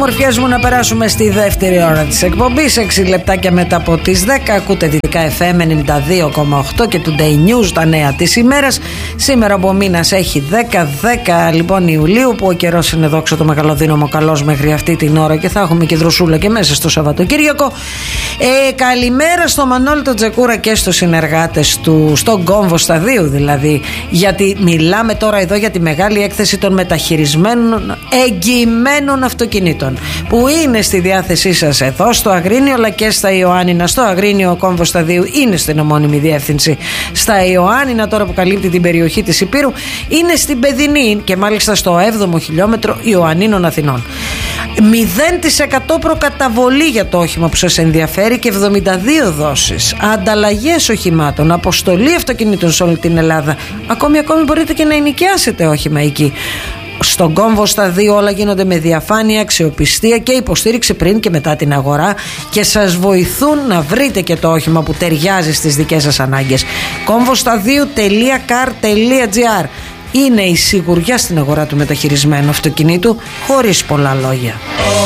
ομορφιές μου, να περάσουμε στη δεύτερη ώρα της εκπομπής. 6 λεπτάκια μετά από τις 10. Ακούτε Δυτικά FM 92,8 και Today News, τα νέα της ημέρας. Σήμερα που ο μήνας έχει 10 λοιπόν Ιουλίου, που ο καιρός είναι, δόξα το μεγαλοδύναμο, καλός μέχρι αυτή την ώρα και θα έχουμε και δροσούλα και μέσα στο Σαββατοκύριακο. Καλημέρα στο Μανώλη τον Τζεκούρα και στους συνεργάτες του, στον κόμβο σταδίου δηλαδή, γιατί μιλάμε τώρα εδώ για τη μεγάλη έκθεση των μεταχειρισμένων εγγυημένων αυτοκινήτων που είναι στη διάθεσή σας εδώ στο Αγρίνιο αλλά και στα Ιωάννινα. Στο Αγρίνιο ο κόμβος σταδίου είναι στην ομώνυμη διεύθυνση. Στα Ιωάννινα, τώρα που καλύπτει την περιοχή της Υπήρου, είναι στην Παιδινή και μάλιστα στο 7ο χιλιόμετρο Ιωαννίνων Αθηνών. 0% προκαταβολή για το όχημα που σας ενδιαφέρει και 72 δόσεις. Ανταλλαγές οχημάτων, αποστολή αυτοκινήτων σε όλη την Ελλάδα. Ακόμη μπορείτε και να ενοικιάσετε όχημα εκεί. Στον κόμβο σταδίου όλα γίνονται με διαφάνεια, αξιοπιστία και υποστήριξη πριν και μετά την αγορά και σας βοηθούν να βρείτε και το όχημα που ταιριάζει στις δικές σας ανάγκες. Κόμβοσταδίου.car.gr είναι η σιγουριά στην αγορά του μεταχειρισμένου αυτοκινήτου, χωρίς πολλά λόγια.